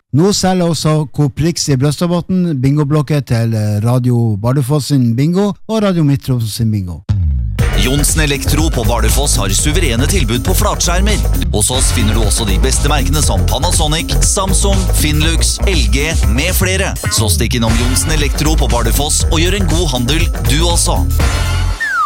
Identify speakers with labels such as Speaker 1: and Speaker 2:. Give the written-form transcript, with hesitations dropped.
Speaker 1: Nå selger også Coop Rix i Brøstadbotn bingoblokker til Radio Bardufoss sin bingo og Radio Midttroms sin bingo.
Speaker 2: Johnsen Elektro på Bardufoss har suverene tilbud på flatskjermer. Hos oss finner du også de beste merkene som Panasonic, Samsung, Finlux, LG med flere. Så stikk innom Johnsen Elektro på Bardufoss og gjør en god handel du også.